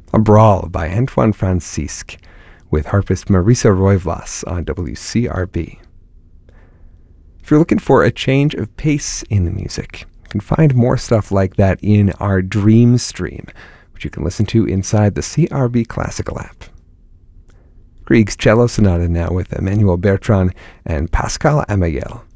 A Brawl by Antoine Francisque, with harpist Marisa Roivlas on WCRB. If you're looking for a change of pace in the music, you can find more stuff like that in our Dream Stream, which you can listen to inside the CRB Classical app. Grieg's Cello Sonata now with Emmanuel Bertrand and Pascal Amagel.